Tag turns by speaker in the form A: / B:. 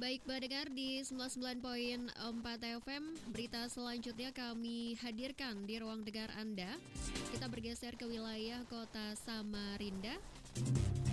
A: Baik pendengar di 99,4 FM, berita selanjutnya kami hadirkan di ruang dengar Anda. Kita bergeser ke wilayah kota Samarinda.